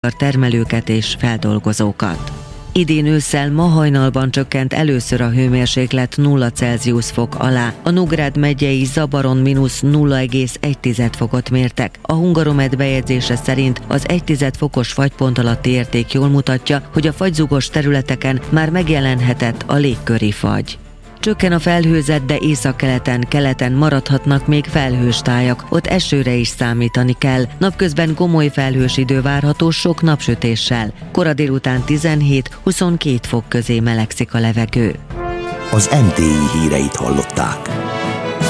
termelőket és feldolgozókat. Idén ősszel ma hajnalban csökkent először a hőmérséklet 0 Celsius fok alá. A Nógrád megyei Zabaron -0,1 fokot mértek. A Hungaromed bejegyzése szerint az 1 fokos fagypont alatti érték jól mutatja, hogy a fagyzugos területeken már megjelenhetett a légköri fagy. Csökken a felhőzet, de északkeleten, keleten maradhatnak még felhős tájak, ott esőre is számítani kell. Napközben gomoly felhős idő várható sok napsütéssel. Kora délután 17-22 fok közé melegszik a levegő. Az NTI híreit hallották.